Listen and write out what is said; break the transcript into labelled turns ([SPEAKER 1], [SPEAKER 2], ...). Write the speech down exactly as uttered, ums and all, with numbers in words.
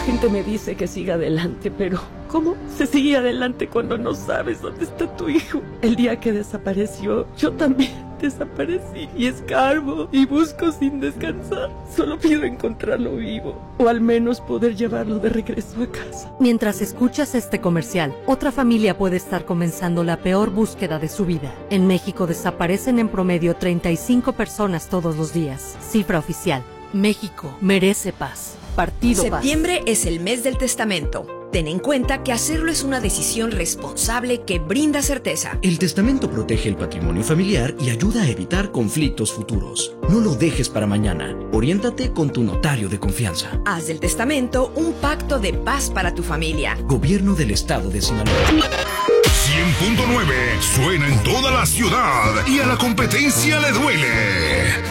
[SPEAKER 1] gente me dice que siga adelante, pero ¿cómo se sigue adelante cuando no sabes dónde está tu hijo? El día que desapareció, yo también desaparecí y escarbo y busco sin descansar. Solo pido encontrarlo vivo, o al menos poder llevarlo de regreso a casa.
[SPEAKER 2] Mientras escuchas este comercial, otra familia puede estar comenzando la peor búsqueda de su vida. En México desaparecen en promedio treinta y cinco personas todos los días. Cifra oficial. México merece paz. Partido Paz.
[SPEAKER 3] Septiembre es el mes del testamento. Ten en cuenta que hacerlo es una decisión responsable que brinda certeza.
[SPEAKER 4] El testamento protege el patrimonio familiar y ayuda a evitar conflictos futuros. No lo dejes para mañana. Oriéntate con tu notario de confianza.
[SPEAKER 3] Haz del testamento un pacto de paz para tu familia.
[SPEAKER 4] Gobierno del Estado de Sinaloa.
[SPEAKER 5] cien punto nueve suena en toda la ciudad y a la competencia le duele.